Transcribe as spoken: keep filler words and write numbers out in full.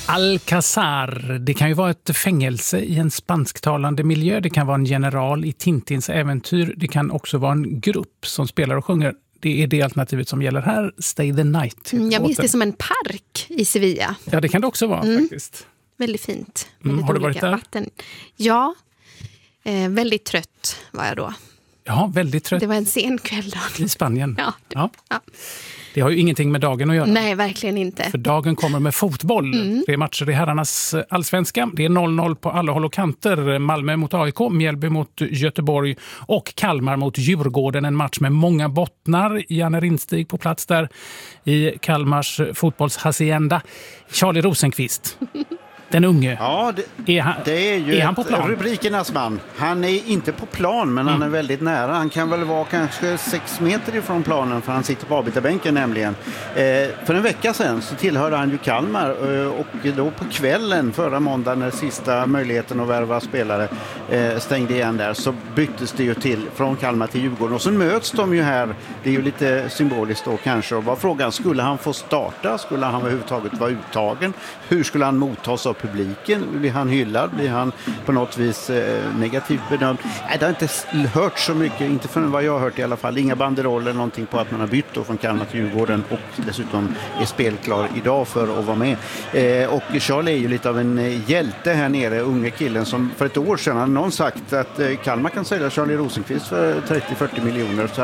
Alcazar, det kan ju vara ett fängelse i en spansktalande miljö. Det kan vara en general i Tintins äventyr. Det kan också vara en grupp som spelar och sjunger. Det är det alternativet som gäller här. Stay the night. Jag minns det som en park i Sevilla. Ja, det kan det också vara mm. faktiskt. Väldigt fint. Mm. Väldigt Har du varit där? Vatten. Ja, eh, väldigt trött var jag då. Ja, väldigt trött. Det var en sen kväll då. I Spanien. Ja, det, ja. ja. Det har ju ingenting med dagen att göra. Nej, verkligen inte. För dagen kommer med fotboll. Mm. Det är matcher i herrarnas allsvenska. Det är noll noll på alla håll och kanter. Malmö mot A I K, Mjällby mot Göteborg och Kalmar mot Djurgården. En match med många bottnar. Janne Rindstig på plats där i Kalmars fotbollshacienda. Charlie Rosenqvist. Den unge. Ja, det är, han, det är ju är han på plan? Rubrikernas man. Han är inte på plan, men mm. han är väldigt nära. Han kan väl vara kanske sex meter ifrån planen, för han sitter på avbytarbänken nämligen. Eh, för en vecka sedan så tillhörde han ju Kalmar eh, och då på kvällen förra måndagen när sista möjligheten att värva spelare eh, stängde igen där, så byttes det ju till från Kalmar till Djurgården. Och så möts de ju här. Det är ju lite symboliskt då kanske. Och var frågan, skulle han få starta? Skulle han överhuvudtaget vara uttagen? Hur skulle han mottas av publiken? Blir han hyllad? Blir han på något vis eh, negativt bedömd? Nej, det har inte hört så mycket, inte förrän vad jag har hört i alla fall. Inga banderoller eller någonting på att man har bytt då från Kalmar till Djurgården och dessutom är spelklar idag för att vara med. Eh, och Charlie är ju lite av en hjälte här nere, unge killen som för ett år sedan hade någon sagt att eh, Kalmar kan sälja Charlie Rosenqvist för trettio till fyrtio miljoner. Så